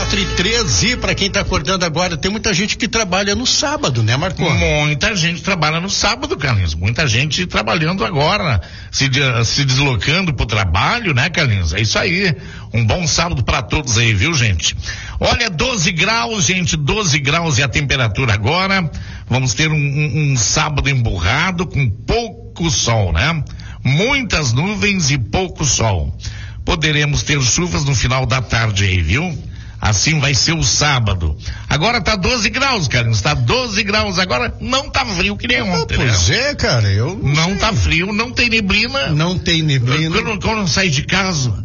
4h13, para quem tá acordando agora, tem muita gente que trabalha no sábado, né, Marco? Muita gente trabalha no sábado, Carlinhos. Muita gente trabalhando agora, se deslocando pro trabalho, né, Carlinhos? É isso aí. Um bom sábado para todos aí, viu, gente? Olha, 12 graus, gente, 12 graus é a temperatura agora. Vamos ter um sábado emburrado com pouco sol, né? Muitas nuvens e pouco sol. Poderemos ter chuvas no final da tarde aí, viu? Assim vai ser o sábado. Agora tá 12 graus, Carlinhos. Tá 12 graus. Agora não tá frio que nem ontem, pois né? É, cara, eu não sei. Tá frio, não tem neblina. Não tem neblina. Quando eu saí de casa,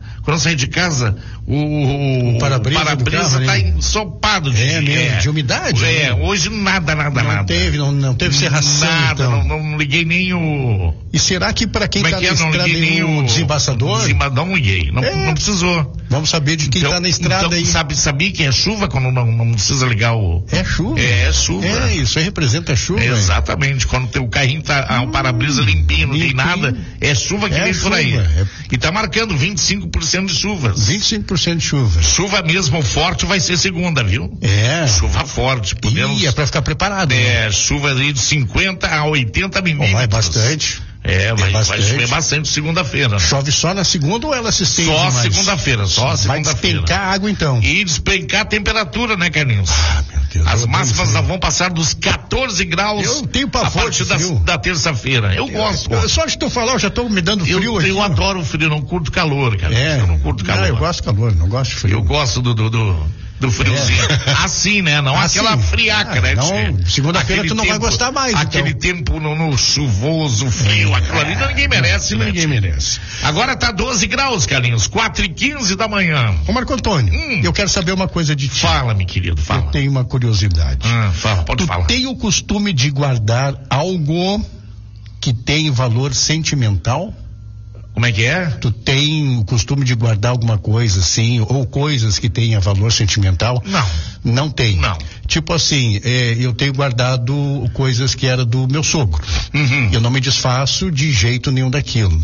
o para-brisa tá ensopado de umidade? Hoje nada. Não teve serração. Nada, então. não liguei nem o... E será que para quem tá na estrada tem o desembaçador? Não liguei, não precisou. Vamos saber de quem tá na estrada aí. Sabia que é chuva quando não precisa ligar o... É chuva? É chuva. É, isso aí representa chuva. Exatamente, quando o carrinho tá, o para-brisa limpinho, não tem nada, é chuva que vem por aí. E tá marcando 25% de chuvas. 25% de chuva. Chuva mesmo forte vai ser segunda, viu? É. Chuva forte. É pra ficar preparado. É, chuva de 50 a 80 milímetros. Vai bastante. Vai chover bastante segunda-feira. Né? Chove só na segunda ou ela se estende Só mais? segunda-feira. Vai despencar a água então. E despencar a temperatura, né, Carlinhos? Meu Deus. As máximas vão passar dos 14 graus. Eu tenho pavor a partir da terça-feira. Eu gosto. Só de tu falar, eu já tô me dando frio aqui. Eu adoro frio, não curto calor, cara. Eu não curto calor. Eu gosto de calor, não gosto de frio. Eu gosto do friozinho. Assim, né? Não aquela friaca, né? Não, segunda-feira tu não vai gostar mais. Aquele tempo no chuvoso, frio, aquilo ali ninguém merece, né? Ninguém merece. Agora tá 12 graus, Carlinhos, 4h15 da manhã. Ô Marco Antônio, eu quero saber uma coisa de ti. Fala, meu querido, fala. Eu tenho uma curiosidade. Pode falar. Tu tem o costume de guardar algo que tem valor sentimental? Como é que é? Tu tem o costume de guardar alguma coisa assim, ou coisas que tenham valor sentimental? Não tem? Não. Tipo assim, eu tenho guardado coisas que era do meu sogro. Eu não me desfaço de jeito nenhum daquilo.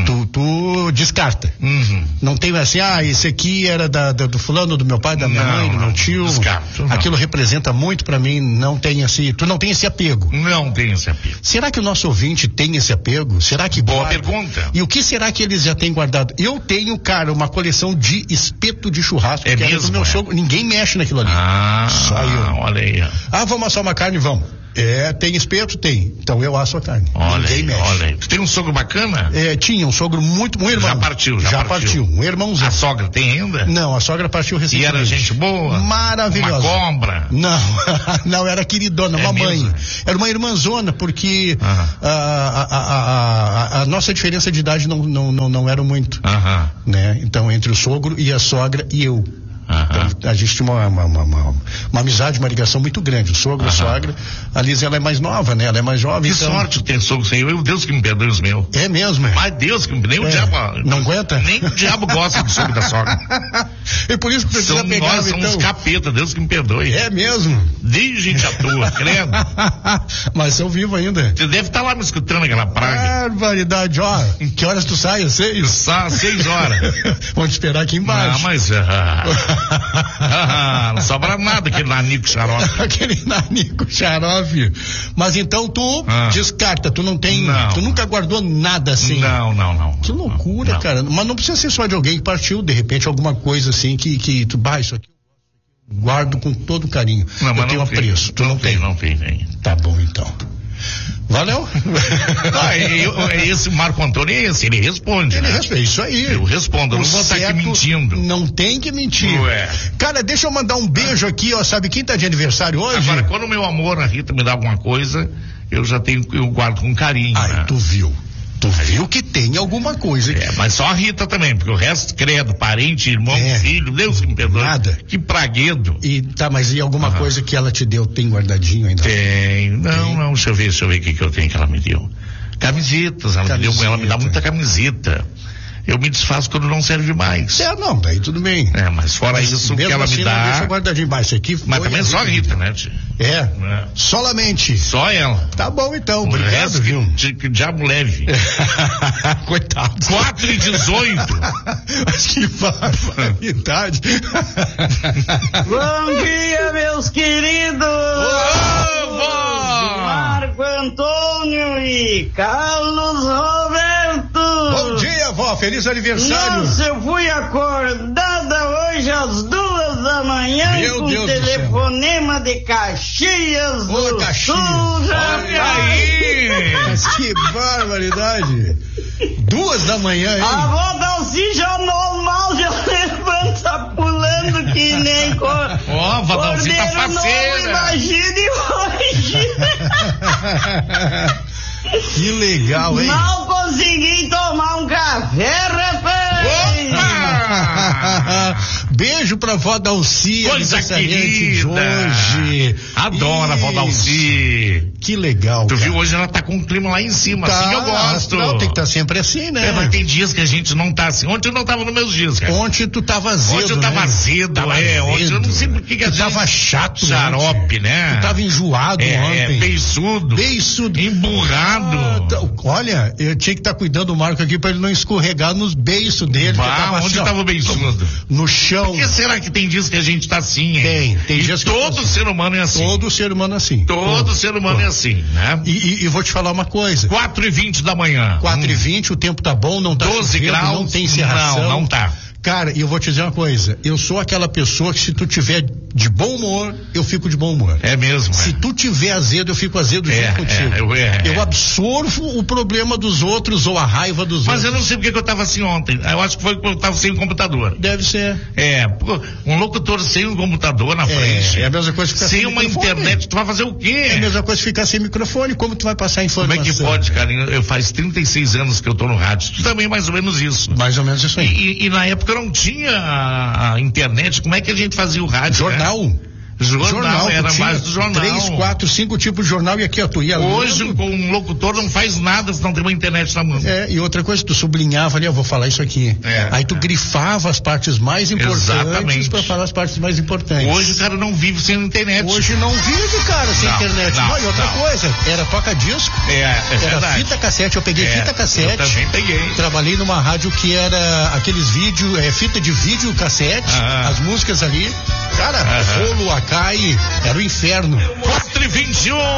Tu descarta. Não tem assim, esse aqui era do fulano, do meu pai, da minha mãe, do meu tio. Descarto. Aquilo representa muito pra mim, não tem assim, tu não tem esse apego. Não tem esse apego. Será que o nosso ouvinte tem esse apego? Será que Boa pergunta. E o que será que eles já têm guardado? Eu tenho, cara, uma coleção de espeto de churrasco. É que mesmo, era do meu sogro. Ninguém mexe naquilo ali. Só eu. Olha aí. Vamos assar uma carne? Vamos. Tem espeto? Tem. Então eu asso a carne. Ninguém mexe. Olha aí. Tu tem um sogro bacana? Tinha um sogro um irmão. Já partiu. Um irmãozão. A sogra tem ainda? Não, a sogra partiu recentemente. E era gente boa? Maravilhosa. Uma cobra? Não, era queridona, uma mãe. Mesmo? Era uma irmãzona, porque a nossa diferença de idade não era muito. Né? Então, entre o sogro e a sogra e eu. Então, a gente tinha uma amizade, uma ligação muito grande. O sogro, a sogra. A Liz, ela é mais nova, né? Ela é mais jovem. Que sorte ter sogro sem eu. Deus que me perdoe os meus. É mesmo? Mas Deus que me perdoe. Nem o diabo. Não aguenta? Nem o diabo gosta do sogro da sogra. E por isso que precisa pegar. Nós somos capeta. Deus que me perdoe. É mesmo? Diz gente à toa, credo. Mas são vivos ainda. Você deve estar lá me escutando aquela praga. Barbaridade, Que horas tu sai? 6? 6 horas. Vamos te esperar aqui embaixo. Mas não sobra nada aquele nanico xarope. Aquele nanico xarope. Mas então tu descarta, tu não tem, tu nunca guardou nada assim. Não. Que loucura, cara. Mas não precisa ser só de alguém que partiu, de repente alguma coisa assim que tu, isso aqui eu guardo com todo carinho. Eu tenho apreço. Tu não tem. Não tem. Tá bom então. Valeu. Esse Marco Antônio é esse, ele responde. Ele responde, isso aí. Eu respondo, eu não vou estar aqui mentindo. Não tem que mentir. Cara, deixa eu mandar um beijo aqui, sabe quem tá de aniversário hoje? Agora, quando o meu amor, a Rita, me dá alguma coisa, eu guardo com carinho. Né? Tu viu que tem alguma coisa. Mas só a Rita também, porque o resto, credo, parente, irmão, filho, Deus que me perdoe. Nada. Que praguedo. Mas e alguma coisa que ela te deu, tem guardadinho ainda? Tem. Não, deixa eu ver o que eu tenho que ela me deu. Camisetas, ela me dá muita camiseta. eu me desfaço quando não serve mais. Não, daí tudo bem. Mas fora isso que ela me dá. Deixa guardadinho embaixo aqui. Mas também é só a Rita, né, tia? Solamente. Só ela. Tá bom então, obrigado, viu? Que diabo leve. Coitado. 4h18. Que barbaridade. Bom dia, meus queridos. Marco Antônio e Carlos Roberto. Bom dia, vó. Feliz aniversário. Nossa, eu fui acordada hoje às 2 da manhã com Deus telefonema de Caxias do Caxias. Sul. Olha aí. Mas que barbaridade. 2 da manhã, hein? A avó Dalci já normal, já levanta pulando que nem Ó, vó Dalci tá faceira. Imagine hoje. Que legal, hein? Mal consegui tomar um café, rapaz. Opa! Beijo pra vó Dalci, coisa querida. Hoje. Adoro a vó Dalci. Que legal. Tu viu, hoje ela tá com um clima lá em cima, assim que eu gosto. Não, tem que estar sempre assim, né? Mas tem dias que a gente não tá assim. Ontem eu não tava nos meus dias, cara. Ontem tu tava azedo, Ontem eu tava azedo, ontem eu não sei por que a gente... tava chato, xarope, né? Tu tava enjoado ontem. Beiçudo. Emburrado. Olha, eu tinha que estar cuidando do Marco aqui pra ele não escorregar nos beiços dele. Onde tava beiçudo? No chão. Por que será que tem dias que a gente tá assim, hein? Tem dias que todo ser humano é assim. Todo ser humano é assim. Todo ser humano é assim, né? E vou te falar uma coisa. 4h20 da manhã. 4h20, o tempo tá bom, não tá 12 graus. Não tem serração. Não tá. Cara, eu vou te dizer uma coisa, eu sou aquela pessoa que se tu tiver de bom humor, eu fico de bom humor. É mesmo. Se tu tiver azedo, eu fico azedo junto contigo. Eu absorvo o problema dos outros ou a raiva dos outros. Mas eu não sei porque que eu tava assim ontem. Eu acho que foi porque eu tava sem computador. Deve ser. Um locutor sem um computador na frente. É a mesma coisa que ficar sem uma internet, tu vai fazer o quê? É a mesma coisa que ficar sem microfone, como tu vai passar informação? Como é que pode, cara? Eu faz 36 anos que eu tô no rádio. Tu também mais ou menos isso. Mais ou menos isso aí. E na época não tinha a internet, como é que a gente fazia o rádio? Jornal. Né? Jornal, era mais do jornal. 3, 4, 5 tipos de jornal e aqui a tu ia. Hoje um locutor não faz nada se não tem uma internet na mão. E outra coisa, tu sublinhava ali, eu vou falar isso aqui. Aí tu grifava as partes mais importantes para falar as partes mais importantes. Hoje o cara não vive sem internet. Hoje não vive, cara, sem internet. E outra coisa, era toca-disco. Era fita cassete, eu peguei fita cassete. Eu também peguei. Trabalhei numa rádio que era aqueles vídeos, fita de vídeo cassete, as músicas ali. Cara, rolo, Acai, era o inferno. 4h21.